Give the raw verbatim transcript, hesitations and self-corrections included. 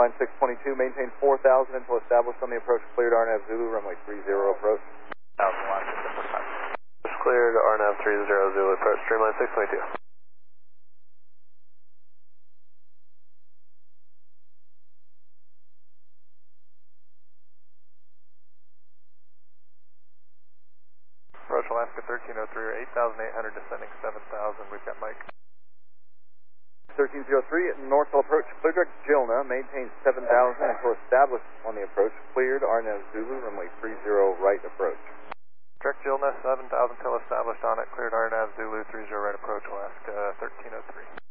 Streamline six twenty-two, maintain four thousand until established on the approach, cleared R N A V Zulu, runway three zero approach. one thousand one, time. Just cleared R N A V three zero Zulu, approach Streamline six twenty-two. Approach Alaska thirteen oh three, or eight thousand eight hundred, descending seven thousand, we've got Mike. thirteen oh three, northwell approach, clear direct Gilna, maintain seven thousand until established on the approach, cleared R N A V Zulu, runway three zero right approach. Direct Gilna, seven thousand till established on it, cleared R N A V Zulu, three zero right approach, Alaska thirteen oh three.